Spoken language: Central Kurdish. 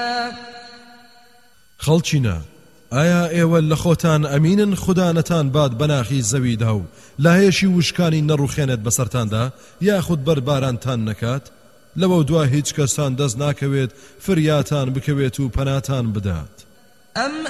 خەڵچینە ئایا ئێوە لە خۆتان ئەمینن خوددا نەتان باد بەناخی زەویدا و لایەشی وشکانی نەڕوخێنێت بەسەرتاندا یاخود بەربارانتان نەکات لەوە دوا هیچ کەستان دەست ناکەوێت فریاتان بکەوێت و پەناتان بدات.